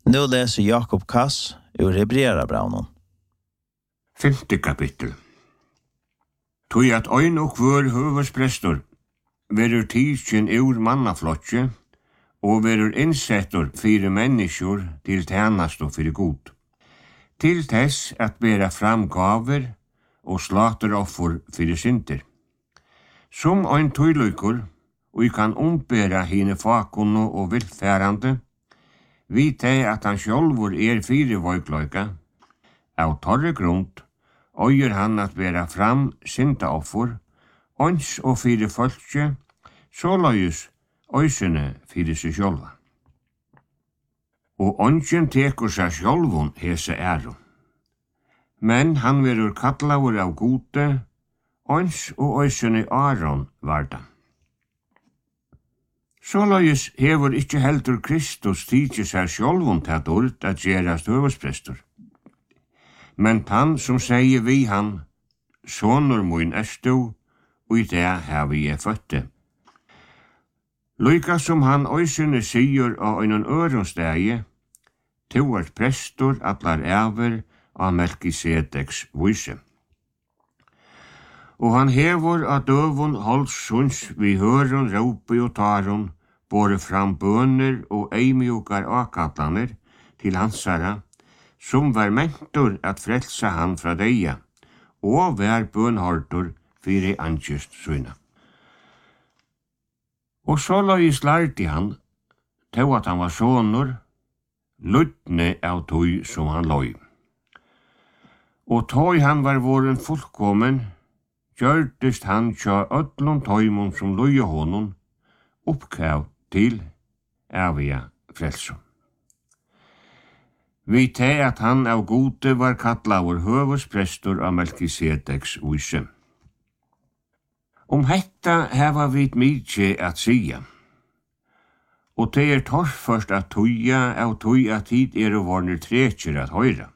Nu läser Jakob Kass ur Hebreerabrævnum. 5. kapittel. Tui at ein og kvør høversprestor verur tidsin ur mannaflotje og verur innsettur fyrir menneskjur til tjenast og fyrir god. Til tess at bera fram gaver og slateroffer fyrir synder. Som ein tøylukur, og kan ombera hine fakunno og viltfærande, vite at han sjálfur fyrir voikløyka. Av torre grund, øyer han at bera fram syndaoffer, ons og fyrir fölkje, såløyes øysene fyrir seg sjálva. Og ongen tekur seg sjálvun hese æru. Men han verur kallaur av gode, ons og øysene Aron varda. Såløyes hefur ikkje heldur Kristus tidsi seg sjálvun tatt ord at gerast høvesprestor. Men han som sier vi han, sonur mun estu, og i det hevi jeg føtte. Lyka som han øysene sier av einan øronstegi, to er prestor allar æver av Melkisedeks vyse. Og han hevur av døvun holdssunds vi høron, råpi og taron, båre fram bøner og eimjukar akallaner til hansara, som var mentor at frelsa han fra deia, og var bønhortur fyrir angist syna. Og så løyis lærti han, til at han var sonur, luttne av tøy som han løy. Og tøy han var våren fullkommen, gjørtist han tja öllum tøymon som løy honom, oppkav til evige frelsom. Vi te at han av gode var kallaur høvesprestor av Melkisedeks vyse. Hetta heva vit mykje at sia. Og det torrførst at tuja av tui at hit vorner trekjer at høyra.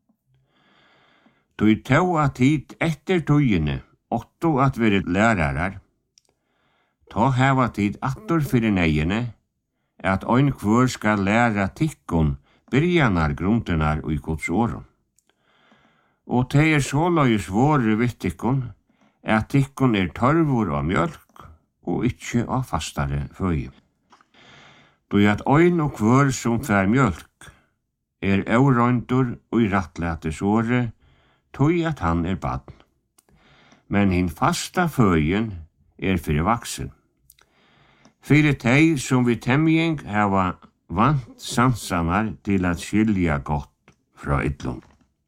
Tui tau at hit etter tujene, åtto at vere lærarar, ta heva tid attor fyrir neiene, at ein kvør skal læra tikkun byrjanar grundenar og i Guds åren. Og det såløyes våre vitt tikkun, at tikkun tørvor av mjölk og ikkje av fastare føye. Du at ein og kvør som fær mjölk eurøyndur og i rattlete såre, tog at han badn. Men hin fasta føyen fyrir vaksen. Fyrir teg som vi temjeng hava vant sansanar til at skilja gott fra yllum.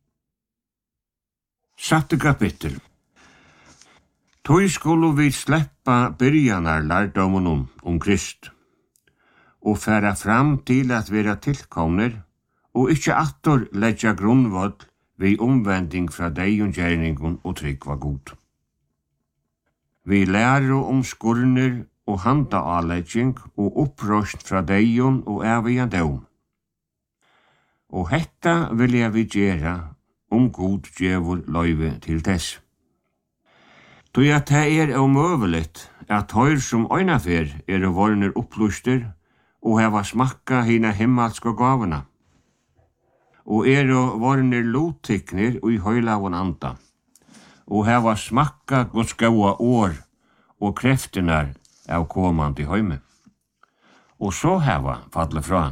7. kapittel. Tøy skulle vi sleppa byrjanar lærdomunum Krist, og færa fram til at vera tilkomner, og ikkje attor leggja grunnvoll vi omvending fra deion gjerningun og tryggva god. Vi lærer skurner og handa avlegging og opprøst fra deion og eviga døm. Og hetta vil jeg vi gjera god djevor løyve til tess. Tøy at det omøveligt at høyr som øynafer vorner oppluster og heva smakka hina himmelska gavana, og vorner lotikner og i høylavon anda, og heva smakka Guds gaua år og kreftenar av komandi høyme, og så heva falle fra.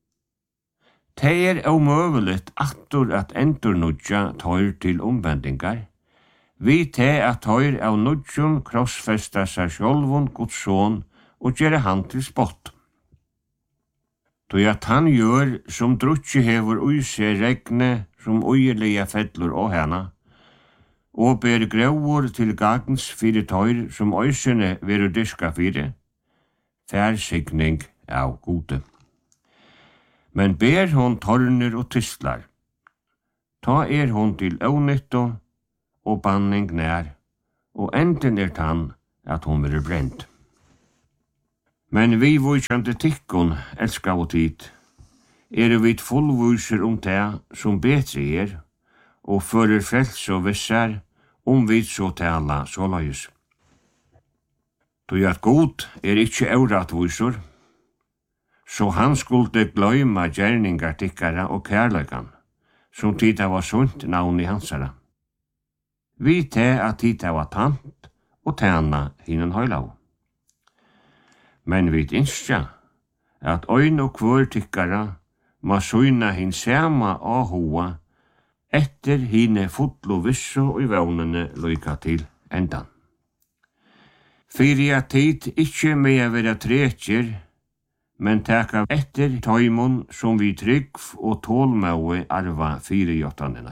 Det omøveligt attor at endurnudja tøyr til omvendingar, vi te at tøyr av nudjun krossfesta seg sjálvun Guds son og gjere han til spott. Tøy at han gjør som drutje hevur ui seg regne som uilige fellur og hana, og ber grauur til gagns fyrir tøyr som øysene veru diska fyrir, færsigning av gode. Men ber hon torner og tystlar, ta hon til ónytto og banning nær, og enden tann at hon veru brent. Men vi vujkjande tikkun, elska og tid, vi fullvuser det som betri og fører frels og vissar, vi så tala såløyes. Du at god ikkje euratvuser, Så han skulle gløyma gjerningar tikkara og kærleikan, som tida var sunt navn i hansara. Vi te at tida var tant og tæna hinen høylav. Men vi innskja at øyn og kvør tikkara ma søyna hin sama ahoa etter hine fotlo vissu i vevnene lyka til endan. Fyrir at tid ikkje med a vera trekjer, men taka etter tøymon som vi trygg og tålmøy arva 4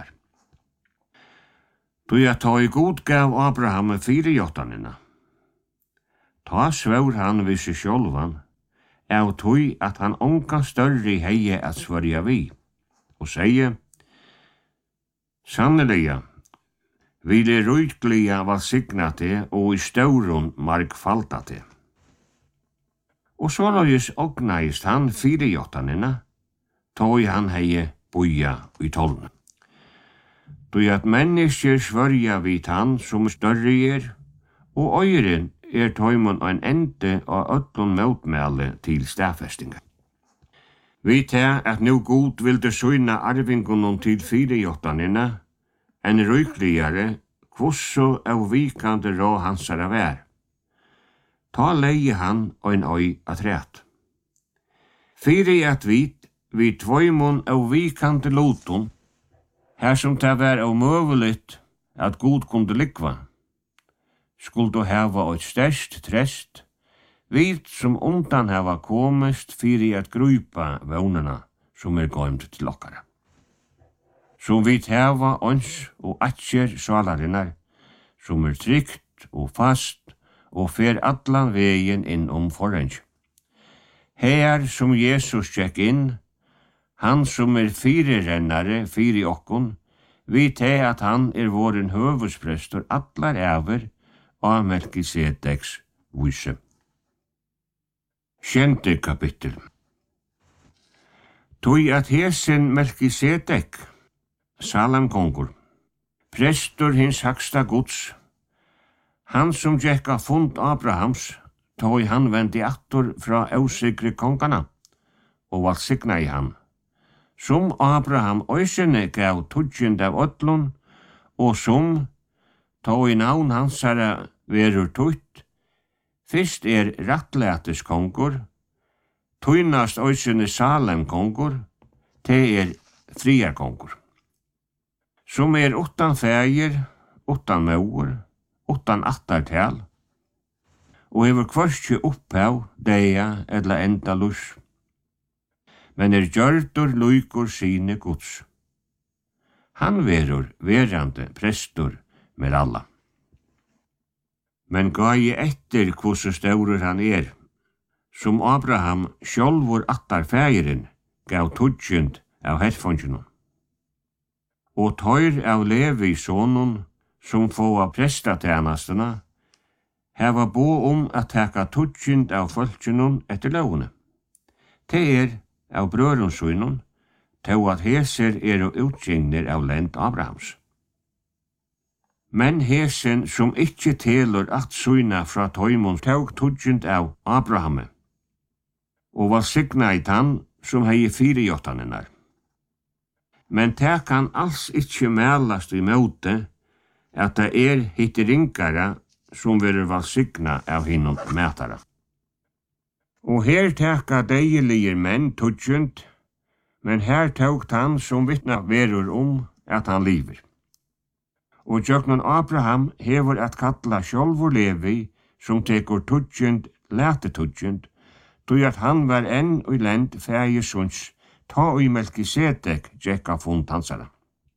Du jeg ta i god gav Abraham 4 Ta svør han vid seg sjálvan, av tøy at han onka større heie at svørja vi, og seie, sanneliga, vil rydglia valsignate og i staurun markfaldate. Og så løyes ognaist han 4 tøy han heie boja i 12. Du at mennesker svørja vid han som større og øyren tøymon ein ende av öllun møtmæle til stafestinga. Vi tar at nu god vil det søyna arvingunum til 4 en rykligare kvosso av vikande rå hansara vær. Ta leie han og en øy at ræt. Fyrir at vi tvøymon av vikande lotun, her som det var av møveligt at god kunde likva, skulle du hava et størst trest, vit som undan hava komist fyrir at grupa vevnena som gøymt til okkara. Som vit hava ons og atjer salarinnar, som trygt og fast og fer allan vegin inn forreng. Her som Jesus tjekk inn, han som firerennare fyrir okkon, vit at han våren høvusprestor allar æver av Melkisedeks vise. 7. kapittel. Tøy at hesen Melkisedek, Salem kongur, prestor hins haksta Guds, han som tjekka fund Abrahams, tøy han vendi attor fra ausikre kongana, og valsigna i han. Som Abraham øysene gav tudgjend av ötlun, og som tøy navn hansara verur tutt, fyrst rattlætis kongur, tøynast øysene Salem kongur, te friar kongur. Som utan fægir, utan mauer, utan attartal, og hefur kvørstje opphav, deia eller enda lus. Men gjørdur luikur sine Guds. Han verur verande prestor med alla. Men gai etter hvordan staurur han som Abraham sjálfur attar fægirin gav tudgjend av herfongjunum. Og tøyr av Levi sonun, som få av prestatjenastena, heva bo at taka tudgjend av folkjunum etter lovene. Te av brørunsynun, til at heser og utgjengner av lent Abrahams. Men hesen som ikkje telur at syna fra tøymon tåg tudgjend av Abrahame, og var signa i tann som hei 4. Men det kan alls ikkje mælast i møte at det hitt ringara som verur valsigna av hinnom mætara. Og her teka deilige menn tudgjend, men her tågt han som vittna verur at han liver. Og jøknan Abraham hefur at kalla sjálfur Levi som tekur tudgjend, lete tudgjend, tog at han var enn og lend fægisons, ta og i Melkisedek jekka fund hansara.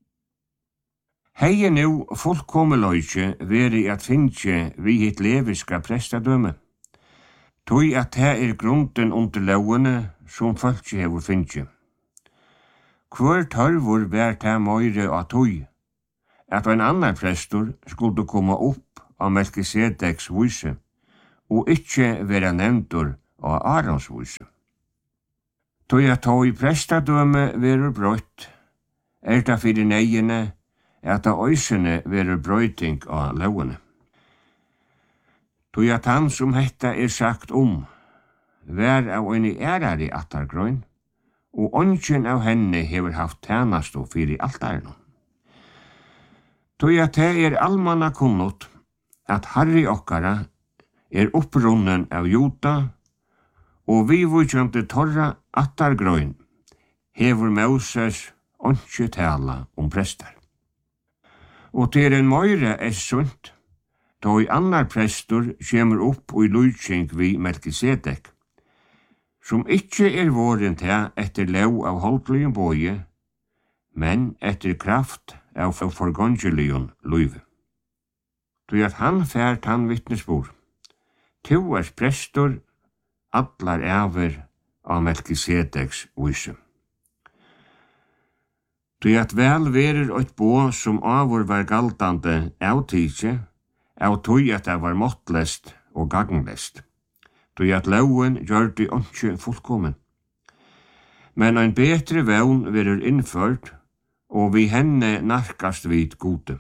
Hei nu fullkomeløyke veri at finnje vi hitt leviska prestadømme, tog at det grunden under lovene som folk hefur finnje. Hvor tørvor vær det møyre av tog, at en annan prestor skulle komme opp av Melkisedeks vise, og ikkje vera nevntur av Arons vise. Tog at i prestadømme verur brøyt, det fyrir neiene at av øysene verur brøyting av lovene. Tog at han som hetta sagt vær av en ærare attargrøn, og ongen av henne hever haft tænasto fyrir altaren. Tog at det almanna kunnot at Harry okkara opprunnen av Juda, og vi vujjande torra attargrøn hever Moses onge tala prestar. Og til en møyre sunt, då i annar prestor kjemur opp og i lujtjeng vi Melkisedek, som ikkje våren til etter lov av holdlige boje, men etter kraft av forgångelion løyve. Då at han fært han vittnesbor, to prestor, allar æver av Melkisedeks vise. Då at vel verer et bå som avur var galtande av tidse, av tog at det var måttlest og gagnlest. Då at loven gjør det ikke fullkommen. Men en betre vevn verer innført, og vi henne narkast vid gode.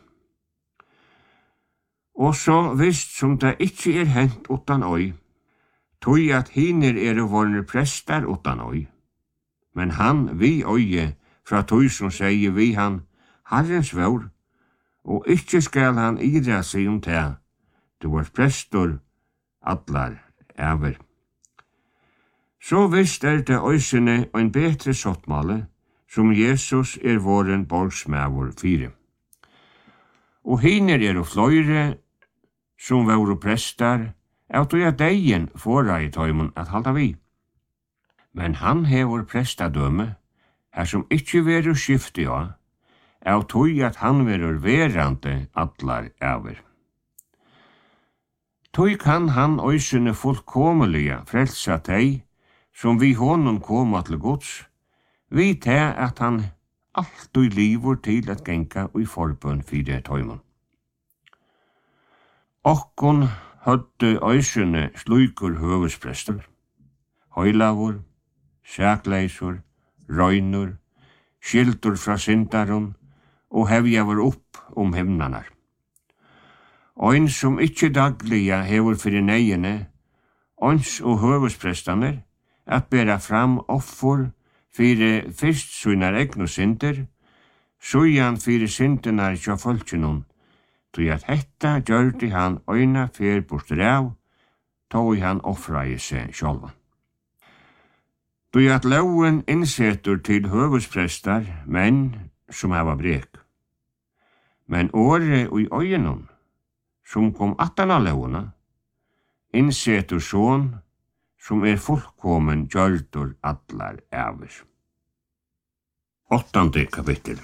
Og så visst som det ikkje hent utan oi, tog at hiner vorne prestar utan oi. Men han vi oie fra tog som sier vi han, Herrens vår, og ikkje skal han ira seg te, du var prestor, allar æver. Så visst det øysene og en betre sottmale, som Jesus våren borgsmævor fire. Og hiner fløyre, som var prestar, av tog at deien fåra i tøymon at halda vi. Men han hever prestadømme, her som ikkje veru skifti av tog at han verur verande allar æver. Tog kan han øysene fullkomeliga frelsa teg, som vi honom koma til gods, vi te at han alltid livur til at genka og i forbøn fire tøymon. Okkon hødde øysene slukur høvesprestor, høylavur, sækleisur, røynur, skildur fra syndaron, og hevjavur opp himnanar. Ein som ikkje dagliga hevur fyrir neiene, ons og høvesprestaner, at bera fram offer fyrir fyrst sunar egnu synder, sujan fyrir syndenar tja folkjennom, tog at hetta gjørdi han øyna fyr bortur av, tog han offrai seg sjálvan. Tog at loven innsetur til høvesprestar, menn som hava brek. Men åre og i øyennom, som kom attan av lovena, innsetur sån, som fullkommen gjørdur allar æver. 8. kapittel.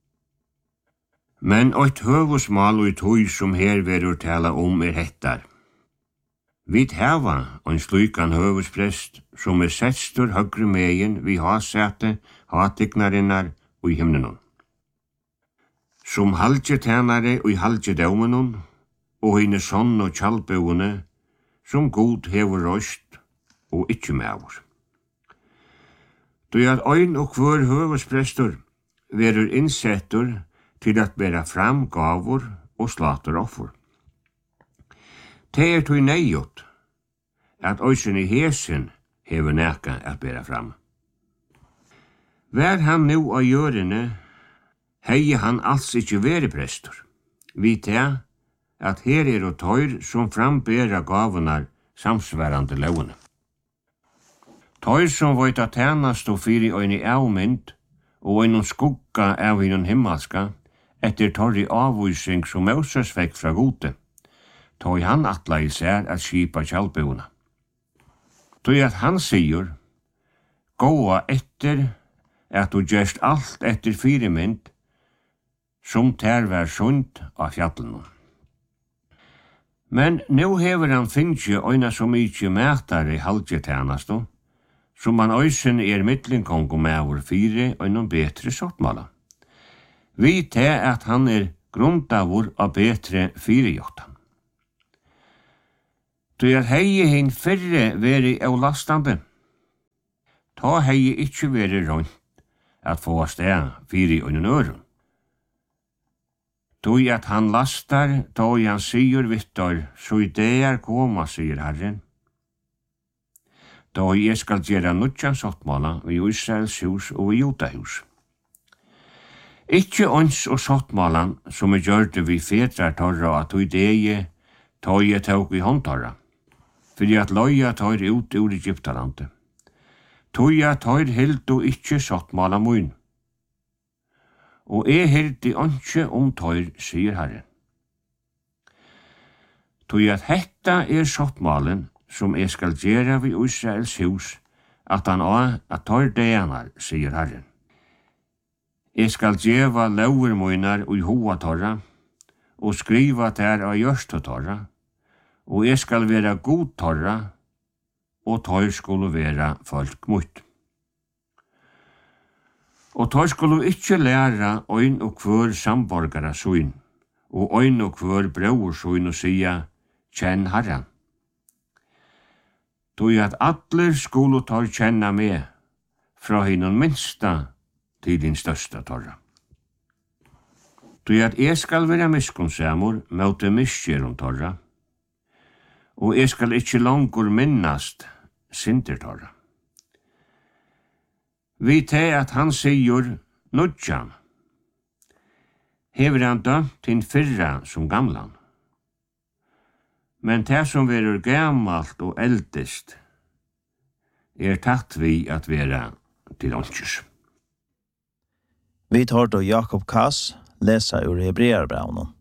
Men eit høvusmal og tøy som her verur tala hettar. Vit hava ein slukan høvusprest som settstur høgre megen vi hasete, hatignarinnar og i himnenon. Som halgje tænare og i halgje daumenon, og hine sonn og tjalbøvene, som god hever røst og ikkje mævur. Du at ein og hver høvesprestor verur innsettur til at bera fram gavur og slater offer. Det tog neiot at øysen i hesen hever neka at bera fram. Vær han nu av gjørene, hei han alls ikkje vere prestor. Vi te at her og tøyr som frambera gavunar samsværande lovene. Tøyr som veit at tænast og fyri øyne avmynd og øyne skugga av innan himmelska etter torri avvising som Moses vekk fra gode, tøy han atla i sær at skipa kjallbuna. Tøy at han sier, gåa etter at du gjerst alt etter fyrirmynd som ter vær sund av fjallene. Men nu hever han finnje øyna så mykje mætare i halgjetænasto, som han øysen midlinkong og mævur fire øynum betre sottmala. Vi te at han grundavur av betre firejottan. Du hei hinn fyrre veri avlastande. Ta hei ikkje veri rønt at få sted fire øynun øren. Tui at han lastar, tog han sier vittor, så ideer koma, sier Herren. då jeg skal gjøre nødjan sottmåla i Israels hus og i Judahus. Ikke ons og sottmålan som gjørte vi fedrar torra at ideye tøye tåg i håndtorra, fordi at løya tøyr ut ur Egyptalandet. Tøya tøyr hildu ikke sottmåla mun. Og hildi ikke tøyr, sier Herren. Tøy at hetta sottmålen som skal gjøre vi Israels hus, at han at tøyr deanar, sier Herren. Skal gjeva lauer munar og hoa torra, og skriva der av gjørsta torra, og skal vera god torra, og tøyr skulle vera folk mot. Og tøyr skulle ikkje læra øyn og kvør samborgara søyn, og øyn og kvør brauer søyn og sia, kjenn Herren. Tøy at atler skulle tøyr kjenna med, fra hinnon minsta til din størsta torra. Tøy at skal vera miskunnsamur mot miskjerum torra, og skal ikkje langur minnast synder torra. Vi te at han sier nødjan, hever han dømt til fyrra som gamlan. Men det som verur gammalt og eldest, tatt vi at vera til åndsjus. Vi tar då Jakob Kass läsa ur Hebreerbrevet.